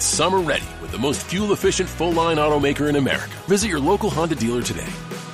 Get summer ready with the most fuel-efficient full-line automaker in America. Visit your local Honda dealer today.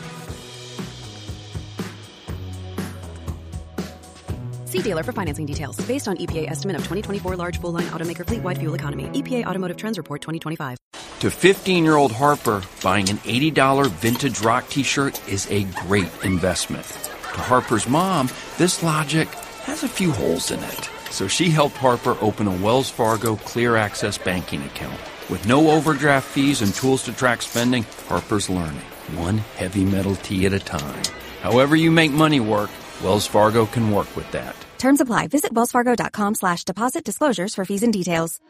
See dealer for financing details. Based on EPA estimate of 2024 large full-line automaker fleet-wide fuel economy. EPA Automotive Trends Report 2025. To 15-year-old Harper, buying an $80 vintage rock t-shirt is a great investment. To Harper's mom, this logic has a few holes in it. So she helped Harper open a Wells Fargo Clear Access banking account. With no overdraft fees and tools to track spending, Harper's learning, one heavy metal tee at a time. However you make money work, Wells Fargo can work with that. Terms apply. Visit wellsfargo.com/deposit disclosures for fees and details.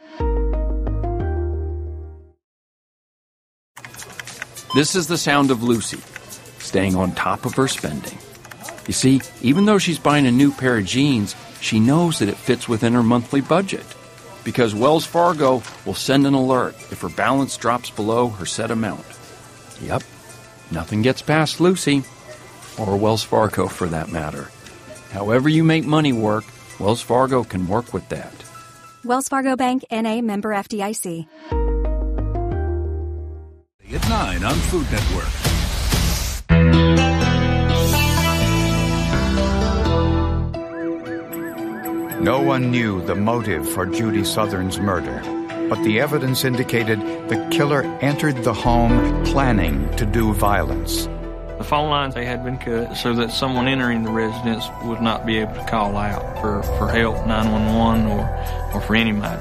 This is the sound of Lucy, staying on top of her spending. You see, even though she's buying a new pair of jeans, she knows that it fits within her monthly budget. Because Wells Fargo will send an alert if her balance drops below her set amount. Yep, nothing gets past Lucy, or Wells Fargo for that matter. However you make money work, Wells Fargo can work with that. Wells Fargo Bank, N.A., member FDIC. At 9 on Food Network. No one knew the motive for Judy Southern's murder, but the evidence indicated the killer entered the home planning to do violence. The phone lines, they had been cut so that someone entering the residence would not be able to call out for help, 911, or for any matter.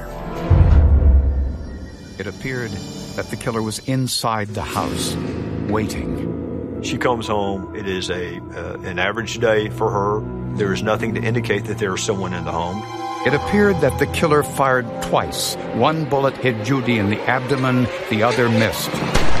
It appeared that the killer was inside the house, waiting. She comes home. It is an average day for her. There is nothing to indicate that there is someone in the home. It appeared that the killer fired twice. One bullet hit Judy in the abdomen, the other missed.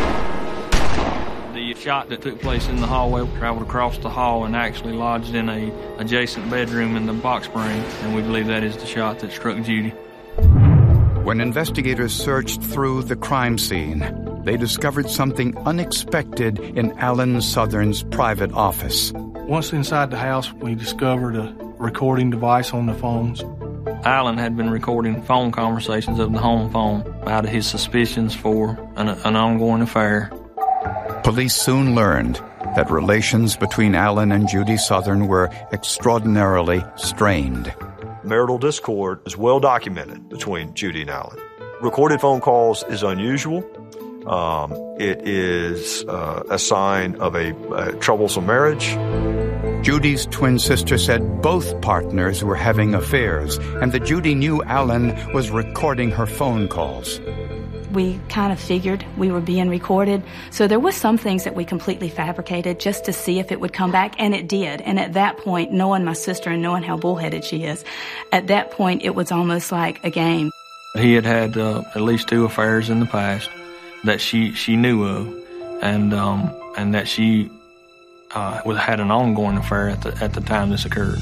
The shot that took place in the hallway traveled across the hall and actually lodged in a adjacent bedroom in the box spring, and we believe that is the shot that struck Judy. When investigators searched through the crime scene, they discovered something unexpected in Alan Southern's private office. Once inside the house, we discovered a recording device on the phones. Alan had been recording phone conversations of the home phone out of his suspicions for an ongoing affair. Police soon learned that relations between Alan and Judy Southern were extraordinarily strained. Marital discord is well documented between Judy and Alan. Recorded phone calls is unusual. It is a sign of a troublesome marriage. Judy's twin sister said both partners were having affairs and that Judy knew Alan was recording her phone calls. We kind of figured we were being recorded, so there was some things that we completely fabricated just to see if it would come back, and it did. And at that point, knowing my sister and knowing how bullheaded she is, at that point it was almost like a game. He had at least 2 affairs in the past that she knew of, and that she had an ongoing affair at the time this occurred.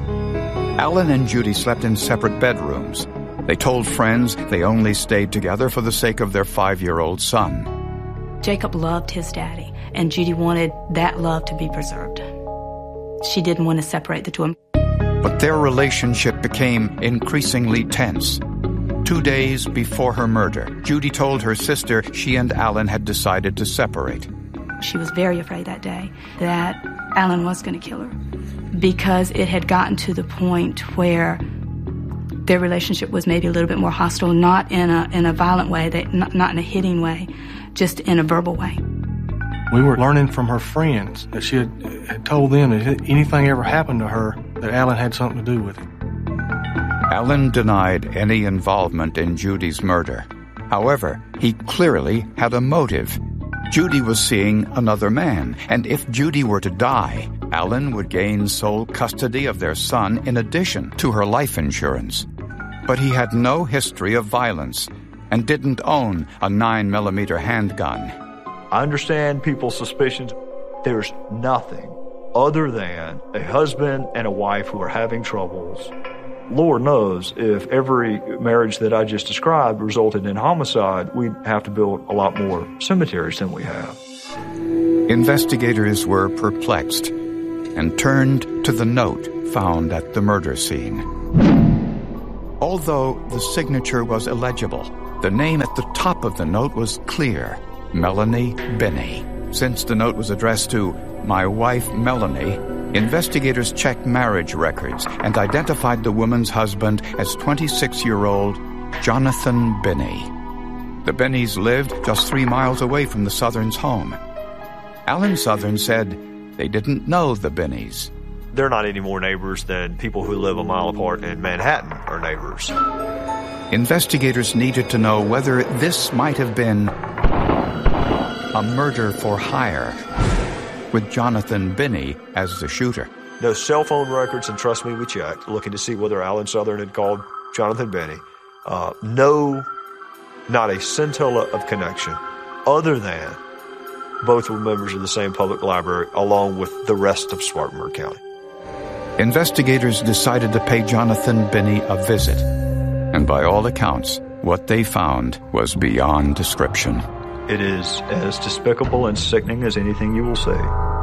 Alan and Judy slept in separate bedrooms. They told friends they only stayed together for the sake of their 5-year-old son. Jacob loved his daddy, and Judy wanted that love to be preserved. She didn't want to separate the two of them. But their relationship became increasingly tense. 2 days before her murder, Judy told her sister she and Alan had decided to separate. She was very afraid that day that Alan was going to kill her because it had gotten to the point where their relationship was maybe a little bit more hostile, not in a violent way, not in a hitting way, just in a verbal way. We were learning from her friends that she had told them that if anything ever happened to her, that Alan had something to do with it. Alan denied any involvement in Judy's murder. However, he clearly had a motive. Judy was seeing another man, and if Judy were to die, Alan would gain sole custody of their son in addition to her life insurance. But he had no history of violence and didn't own a 9mm handgun. I understand people's suspicions. There's nothing other than a husband and a wife who are having troubles. Lord knows if every marriage that I just described resulted in homicide, we'd have to build a lot more cemeteries than we have. Investigators were perplexed and turned to the note found at the murder scene. Although the signature was illegible, The name at the top of the note was clear, Melanie Binney. Since the note was addressed to my wife Melanie, investigators checked marriage records and identified the woman's husband as 26-year-old Jonathan Binney. The Binneys lived just 3 miles away from the Southerns' home. Alan Southern said they didn't know the Binneys. They're not any more neighbors than people who live a mile apart in Manhattan are neighbors. Investigators needed to know whether this might have been a murder for hire, with Jonathan Binney as the shooter. No cell phone records, and trust me, we checked, looking to see whether Alan Southern had called Jonathan Binney. No, not a scintilla of connection, other than both were members of the same public library, along with the rest of Spartanburg County. Investigators decided to pay Jonathan Binney a visit, and by all accounts, what they found was beyond description. It is as despicable and sickening as anything you will see.